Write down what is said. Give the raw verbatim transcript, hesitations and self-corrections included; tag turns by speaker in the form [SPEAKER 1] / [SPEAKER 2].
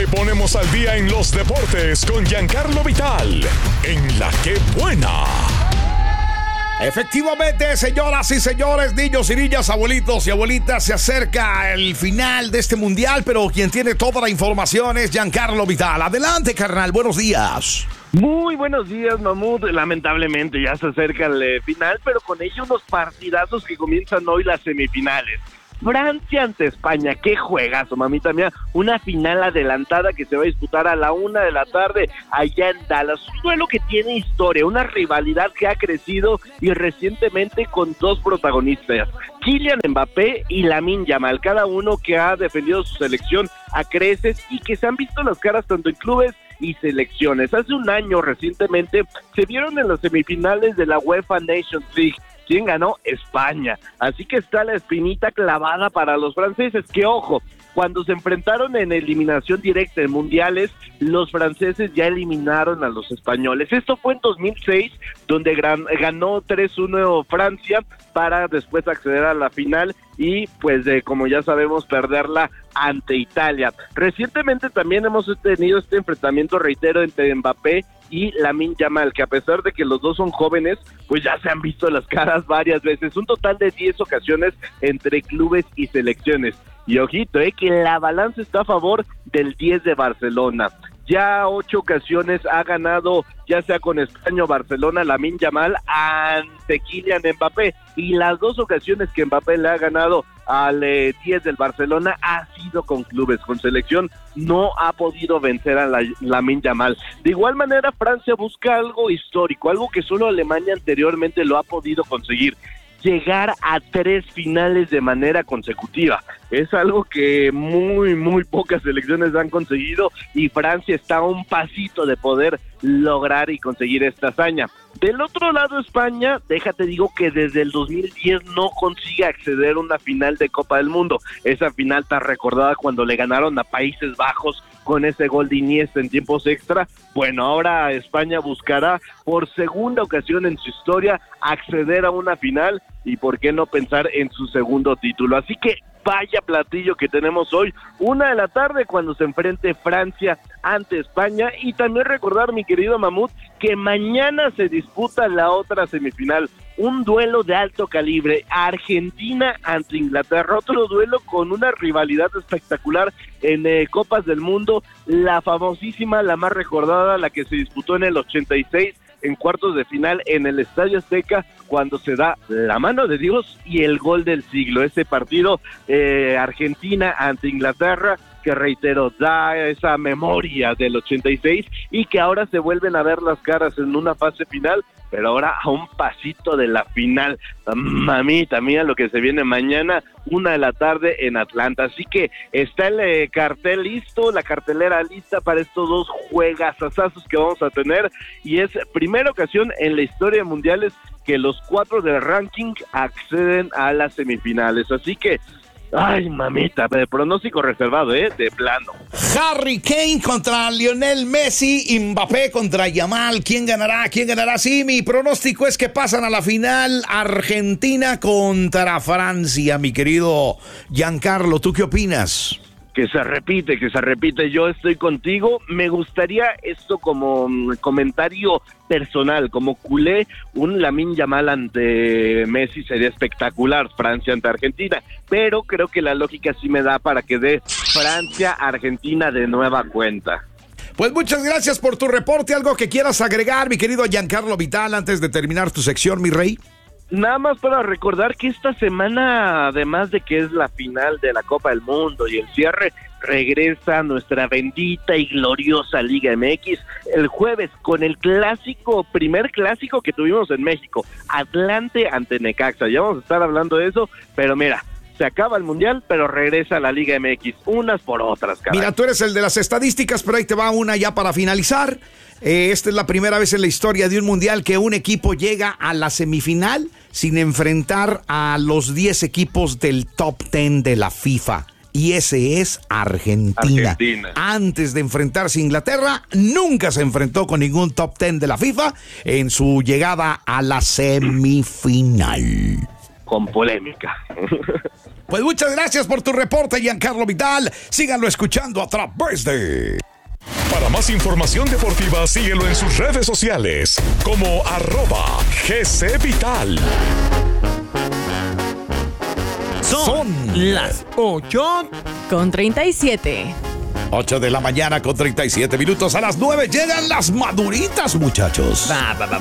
[SPEAKER 1] Te ponemos al día en los deportes con Giancarlo Vital, en La Que Buena.
[SPEAKER 2] Efectivamente, señoras y señores, niños y niñas, abuelitos y abuelitas, se acerca el final de este mundial, pero quien tiene toda la información es Giancarlo Vital. Adelante, carnal, buenos días.
[SPEAKER 3] Muy buenos días, Mamut. Lamentablemente ya se acerca el eh, final, pero con ello unos partidazos que comienzan hoy las semifinales. Francia ante España, qué juegazo, mamita mía, una final adelantada que se va a disputar a la una de la tarde allá en Dallas, un duelo que tiene historia, una rivalidad que ha crecido y recientemente con dos protagonistas, Kylian Mbappé y Lamine Yamal, cada uno que ha defendido su selección a creces y que se han visto las caras tanto en clubes y selecciones. Hace un año recientemente se vieron en las semifinales de la UEFA Nations League. ¿Quién ganó? España. Así que está la espinita clavada para los franceses, que ojo, cuando se enfrentaron en eliminación directa en mundiales, los franceses ya eliminaron a los españoles. Esto fue en dos mil seis, donde gran, ganó tres uno Francia para después acceder a la final y pues de, como ya sabemos, perderla ante Italia. Recientemente también hemos tenido este enfrentamiento, reitero, entre Mbappé y Lamine Yamal, que a pesar de que los dos son jóvenes, pues ya se han visto las caras varias veces, un total de diez ocasiones entre clubes y selecciones. Y ojito, eh, que la balanza está a favor del diez de Barcelona. Ya ocho ocasiones ha ganado, ya sea con España o Barcelona, Lamine Yamal ante Kylian Mbappé, y las dos ocasiones que Mbappé le ha ganado al eh, diez del Barcelona ha sido con clubes, con selección no ha podido vencer a la, Lamine Yamal. De igual manera, Francia busca algo histórico, algo que solo Alemania anteriormente lo ha podido conseguir: llegar a tres finales de manera consecutiva. Es algo que muy, muy pocas selecciones han conseguido y Francia está a un pasito de poder lograr y conseguir esta hazaña. Del otro lado, España, déjate digo que desde el dos mil diez no consigue acceder a una final de Copa del Mundo. Esa final tan recordada cuando le ganaron a Países Bajos con ese gol de Iniesta en tiempos extra. Bueno, ahora España buscará por segunda ocasión en su historia acceder a una final y por qué no pensar en su segundo título. Así que vaya platillo que tenemos hoy, una de la tarde, cuando se enfrente Francia ante España. Y también recordar, mi querido Mamut, que mañana se disputa la otra semifinal, un duelo de alto calibre, Argentina ante Inglaterra, otro duelo con una rivalidad espectacular en eh, Copas del Mundo, la famosísima, la más recordada, la que se disputó en el ochenta y seis, en cuartos de final en el Estadio Azteca, cuando se da la mano de Dios y el gol del siglo. Ese partido eh, Argentina ante Inglaterra, que reitero, da esa memoria del ochenta y seis y que ahora se vuelven a ver las caras en una fase final, pero ahora a un pasito de la final. Mamita mía, lo que se viene mañana, una de la tarde en Atlanta. Así que está el eh, cartel listo, la cartelera lista para estos dos juegazazazos que vamos a tener, y es primera ocasión en la historia de mundiales que los cuatro del ranking acceden a las semifinales. Así que ay, mamita, de pronóstico reservado, ¿eh? De plano.
[SPEAKER 2] Harry Kane contra Lionel Messi y Mbappé contra Yamal. ¿Quién ganará? ¿Quién ganará? Sí, mi pronóstico es que pasan a la final Argentina contra Francia, mi querido Giancarlo. ¿Tú qué opinas?
[SPEAKER 3] Que se repite, que se repite, yo estoy contigo. Me gustaría esto como um, comentario personal, como culé, un Lamine Yamal ante Messi sería espectacular, Francia ante Argentina, pero creo que la lógica sí me da para que dé Francia-Argentina de nueva cuenta.
[SPEAKER 2] Pues muchas gracias por tu reporte. ¿Algo que quieras agregar, mi querido Giancarlo Vital, antes de terminar tu sección, mi rey?
[SPEAKER 3] Nada más para recordar que esta semana, además de que es la final de la Copa del Mundo y el cierre, regresa nuestra bendita y gloriosa Liga M X el jueves con el clásico, primer clásico que tuvimos en México, Atlante ante Necaxa. Ya vamos a estar hablando de eso, pero mira, se acaba el Mundial, pero regresa a la Liga M X, unas por otras, caray.
[SPEAKER 2] Mira, tú eres el de las estadísticas, pero ahí te va una ya para finalizar. Eh, esta es la primera vez en la historia de un Mundial que un equipo llega a la semifinal sin enfrentar a los diez equipos del top diez de la FIFA. Y ese es Argentina.
[SPEAKER 3] Argentina.
[SPEAKER 2] Antes de enfrentarse a Inglaterra, nunca se enfrentó con ningún top diez de la FIFA en su llegada a la semifinal.
[SPEAKER 3] Con polémica.
[SPEAKER 2] Pues muchas gracias por tu reporte, Giancarlo Vidal. Síganlo escuchando a través de...
[SPEAKER 1] Para más información deportiva, síguelo en sus redes sociales como arroba G C Vital.
[SPEAKER 4] Son,
[SPEAKER 2] Son
[SPEAKER 4] las ocho
[SPEAKER 5] con treinta y siete.
[SPEAKER 2] ocho de la mañana con treinta y siete minutos. A las nueve llegan las maduritas, muchachos.
[SPEAKER 4] Va, va, va.